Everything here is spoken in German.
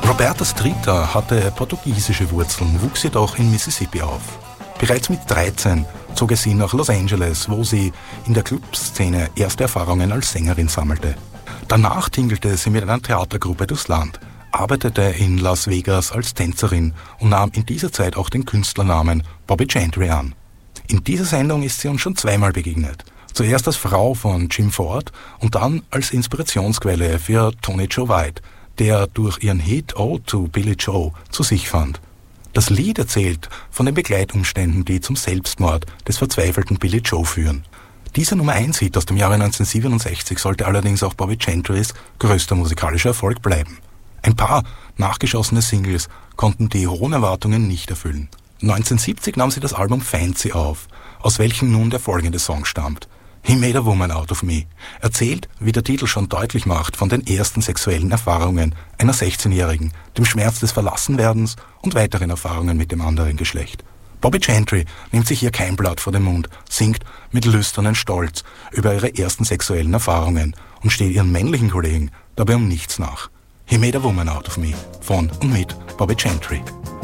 Roberta Streeter hatte portugiesische Wurzeln, wuchs jedoch in Mississippi auf. Bereits mit 13 zog sie nach Los Angeles, wo sie in der Clubszene erste Erfahrungen als Sängerin sammelte. Danach tingelte sie mit einer Theatergruppe durchs Land, arbeitete in Las Vegas als Tänzerin und nahm in dieser Zeit auch den Künstlernamen Bobbie Gentry an. In dieser Sendung ist sie uns schon zweimal begegnet. Zuerst als Frau von Jim Ford und dann als Inspirationsquelle für Tony Joe White, der durch ihren Hit Ode to Billie Joe zu sich fand. Das Lied erzählt von den Begleitumständen, die zum Selbstmord des verzweifelten Billie Joe führen. Dieser Nummer-1-Hit aus dem Jahre 1967 sollte allerdings auch Bobbie Gentrys größter musikalischer Erfolg bleiben. Ein paar nachgeschossene Singles konnten die hohen Erwartungen nicht erfüllen. 1970 nahm sie das Album Fancy auf, aus welchem nun der folgende Song stammt. He Made a Woman Out of Me erzählt, wie der Titel schon deutlich macht, von den ersten sexuellen Erfahrungen einer 16-Jährigen, dem Schmerz des Verlassenwerdens und weiteren Erfahrungen mit dem anderen Geschlecht. Bobbie Gentry nimmt sich hier kein Blatt vor den Mund, singt mit lüsternem Stolz über ihre ersten sexuellen Erfahrungen und steht ihren männlichen Kollegen dabei um nichts nach. He Made a Woman Out of Me von und mit Bobbie Gentry.